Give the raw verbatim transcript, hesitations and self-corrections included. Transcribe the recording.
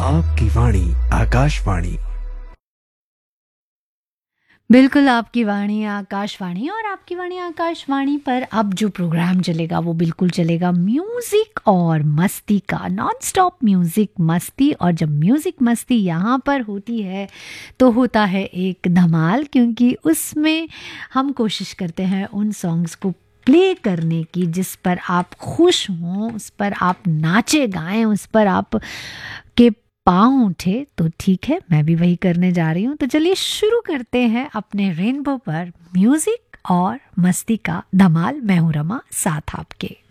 आपकी वाणी आकाशवाणी। बिल्कुल आपकी वाणी आकाशवाणी। और आपकी वाणी आकाशवाणी पर अब जो प्रोग्राम चलेगा वो बिल्कुल चलेगा म्यूज़िक और मस्ती का, नॉन स्टॉप म्यूज़िक मस्ती। और जब म्यूज़िक मस्ती यहाँ पर होती है तो होता है एक धमाल, क्योंकि उसमें हम कोशिश करते हैं उन सॉन्ग्स को प्ले करने की जिस पर आप खुश हों, उस पर आप नाचे गाएं, उस पर आप के पाँव उठे। तो ठीक है, मैं भी वही करने जा रही हूँ। तो चलिए शुरू करते हैं अपने रेनबो पर म्यूजिक और मस्ती का धमाल। मैं हूँ रमा, साथ आपके।